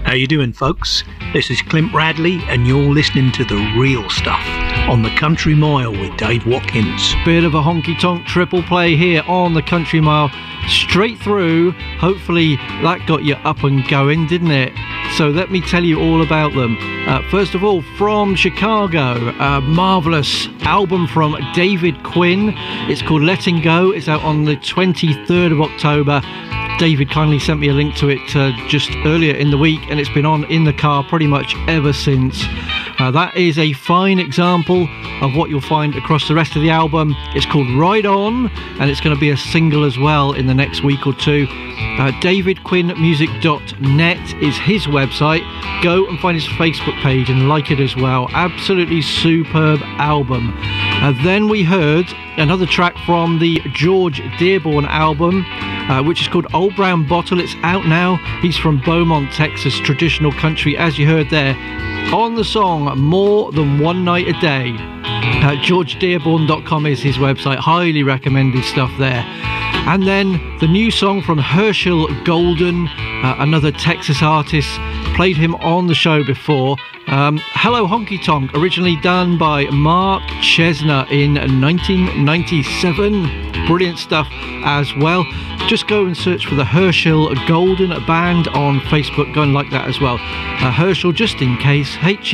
How you doing, folks? This is Clint Bradley, and you're listening to The Real Stuff on the Country Mile with Dave Watkins. Bit of a honky-tonk triple play here on the Country Mile, straight through. Hopefully that got you up and going, didn't it? So let me tell you all about them. First of all, from Chicago, a marvellous album from David Quinn. It's called Letting Go. It's out on the 23rd of October. David kindly sent me a link to it just earlier in the week, and it's been on in the car pretty much ever since. That is a fine example of what you'll find across the rest of the album. It's called Ride On, and it's going to be a single as well in the next week or two. DavidQuinnMusic.net is his website. Go and find his Facebook page and like it as well. Absolutely superb album. Then we heard another track from the George Dearborn album, which is called Old Brown Bottle. It's out now. He's from Beaumont, Texas, traditional country, as you heard there. On the song More Than One Night a Day. GeorgeDearborn.com is his website. Highly recommended stuff there. And then the new song from Herschel Golden, another Texas artist. Played him on the show before. Hello Honky Tonk, originally done by Mark Chesner in 1997. Brilliant stuff as well. Just go and search for the Herschel Golden band on Facebook. Go and like that as well. Herschel, just in case,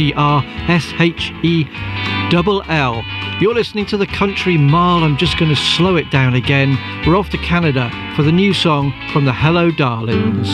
Herschell. You're listening to the Country Mile. I'm just going to slow it down again. We're off to Canada for the new song from the Hello Darlings.